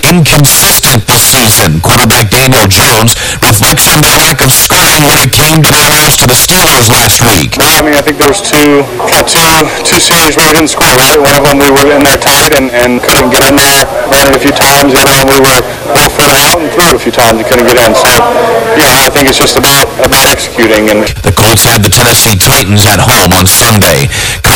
inconsistent this season. Quarterback Daniel Jones reflects on their lack of scoring when it came to their loss to the Steelers last week. I mean, I think there was two series where we didn't score, right? One of them we were in there tight and couldn't get in there, ran it a few times. The other one we were a little further out and threw it a few times and couldn't get in. So, I think it's just about executing. And the Colts had the Tennessee Titans at home on Sunday.